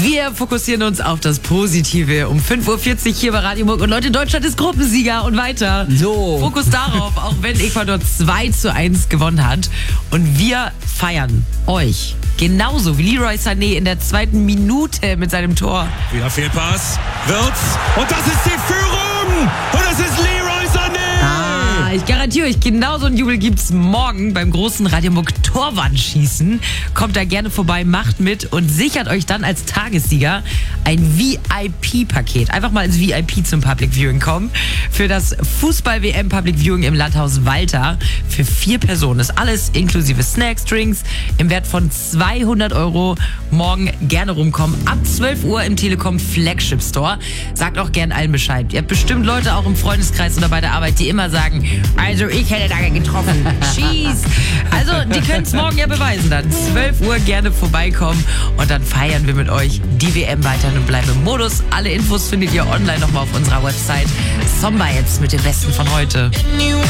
Wir fokussieren uns auf das Positive. Um 5.40 Uhr hier bei Radio Muck. Und Leute, Deutschland ist Gruppensieger und weiter. So. Fokus darauf, auch wenn Ecuador 2:1 gewonnen hat. Und wir feiern euch. Genauso wie Leroy Sané in der 2. Minute mit seinem Tor. Wieder Fehlpass. Wirtz. Und das ist die Führung. Und es ist Leroy Sané. Ich garantiere euch, genau so einen Jubel gibt's morgen beim großen Radio Muck Torwandschießen. Kommt da gerne vorbei, macht mit und sichert euch dann als Tagessieger ein VIP-Paket. Einfach mal ins VIP zum Public Viewing kommen. Für das Fußball-WM Public Viewing im Landhaus Walter für 4 Personen. Das alles inklusive Snacks, Drinks im Wert von 200 €. Morgen gerne rumkommen. Ab 12 Uhr im Telekom Flagship Store. Sagt auch gern allen Bescheid. Ihr habt bestimmt Leute auch im Freundeskreis oder bei der Arbeit, die immer sagen, also ich hätte da getroffen. Schieß. Also die können es morgen ja beweisen dann. 12 Uhr gerne vorbeikommen und dann feiern wir mit euch die WM weiter und bleiben im Modus. Alle Infos findet ihr online nochmal auf unserer Website. Sommer jetzt mit dem Besten von heute.